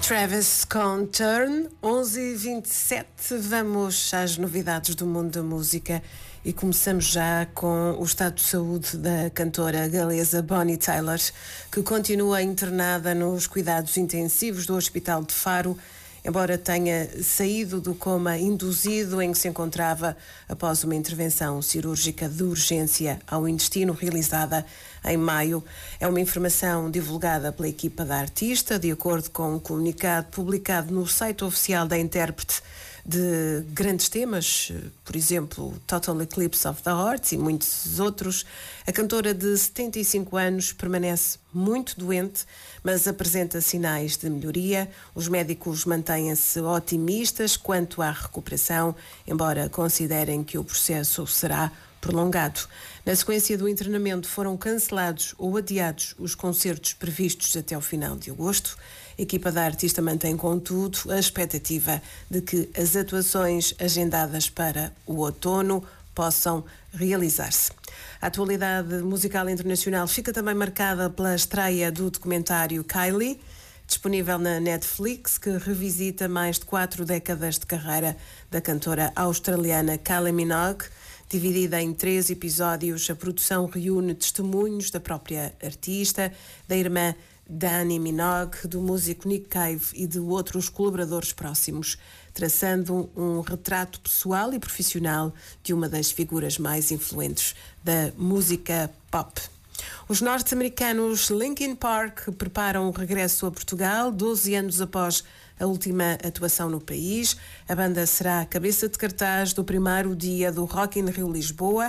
Travis com Turn, 11h27, vamos às novidades do mundo da música e começamos já com o estado de saúde da cantora galesa Bonnie Tyler, que continua internada nos cuidados intensivos do Hospital de Faro, embora tenha saído do coma induzido em que se encontrava após uma intervenção cirúrgica de urgência ao intestino realizada em maio. É uma informação divulgada pela equipa da artista, de acordo com um comunicado publicado no site oficial da intérprete de grandes temas, por exemplo, Total Eclipse of the Heart e muitos outros. A cantora de 75 anos permanece muito doente, mas apresenta sinais de melhoria. Os médicos mantêm-se otimistas quanto à recuperação, embora considerem que o processo será prolongado. Na sequência do internamento foram cancelados ou adiados os concertos previstos até o final de agosto. A equipa da artista mantém, contudo, a expectativa de que as atuações agendadas para o outono possam realizar-se. A atualidade musical internacional fica também marcada pela estreia do documentário Kylie, disponível na Netflix, que revisita mais de 4 décadas de carreira da cantora australiana Kylie Minogue. Dividida em 3 episódios, a produção reúne testemunhos da própria artista, da irmã Dannii Minogue, do músico Nick Cave e de outros colaboradores próximos, traçando um retrato pessoal e profissional de uma das figuras mais influentes da música pop. Os norte-americanos Linkin Park preparam o regresso a Portugal 12 anos após a última atuação no país. A banda será a cabeça de cartaz do primeiro dia do Rock in Rio Lisboa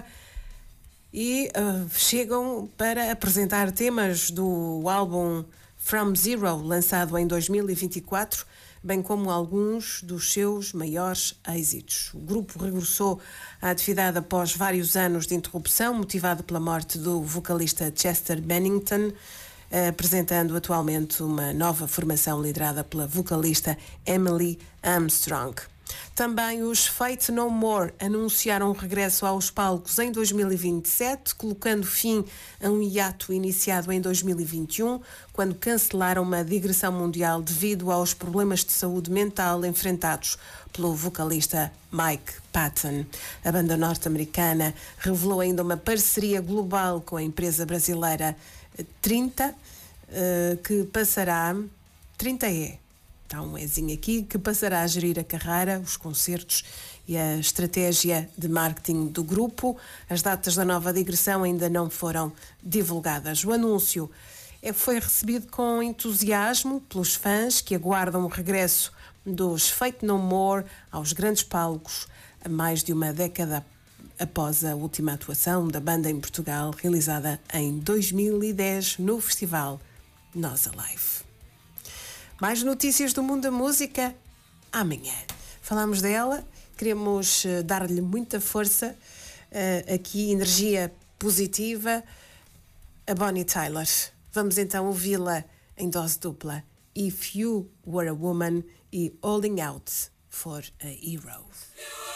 e chegam para apresentar temas do álbum From Zero, lançado em 2024, bem como alguns dos seus maiores êxitos. O grupo regressou à atividade após vários anos de interrupção, motivado pela morte do vocalista Chester Bennington, apresentando atualmente uma nova formação liderada pela vocalista Emily Armstrong. Também os Faith No More anunciaram um regresso aos palcos em 2027, colocando fim a um hiato iniciado em 2021, quando cancelaram uma digressão mundial devido aos problemas de saúde mental enfrentados pelo vocalista Mike Patton. A banda norte-americana revelou ainda uma parceria global com a empresa brasileira 30, que passará... 30E. Está um ezinho aqui, que passará a gerir a carreira, os concertos e a estratégia de marketing do grupo. As datas da nova digressão ainda não foram divulgadas. O anúncio foi recebido com entusiasmo pelos fãs que aguardam o regresso dos Faith No More aos grandes palcos a mais de uma década após a última atuação da banda em Portugal, realizada em 2010 no festival Nós Alive. Mais notícias do mundo da música amanhã. Falamos dela, queremos dar-lhe muita força, aqui energia positiva, a Bonnie Tyler. Vamos então ouvi-la em dose dupla. If You Were a Woman e Holding Out for a Hero.